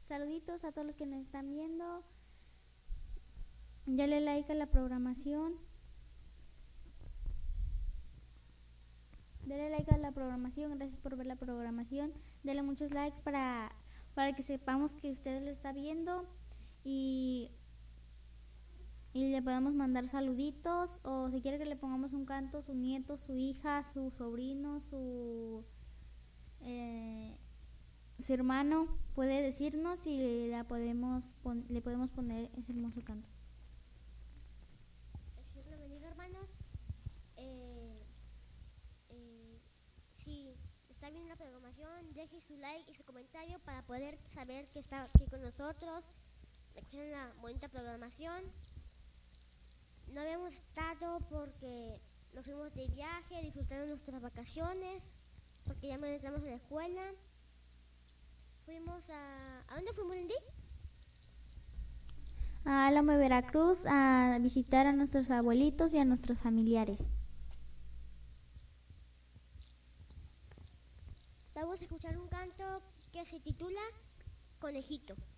Saluditos a todos los que nos están viendo. Dale like a la programación. Dale like a la programación. Gracias por ver la programación. Dale muchos likes para que sepamos que usted lo está viendo. Y le podemos mandar saluditos. O si quiere que le pongamos un canto, su nieto, su hija, su sobrino, su hermano, puede decirnos y le podemos poner ese hermoso canto. Dios lo bendiga, hermanos. Si está viendo la programación, deje su like y su comentario para poder saber que está aquí con nosotros. Escuchen la bonita programación. No habíamos estado porque nos fuimos de viaje, disfrutaron nuestras vacaciones, porque ya me entramos a la escuela. Fuimos ¿a dónde fuimos, Lindy? A Álamo, Veracruz, a visitar a nuestros abuelitos y a nuestros familiares. Vamos a escuchar un canto que se titula Conejito.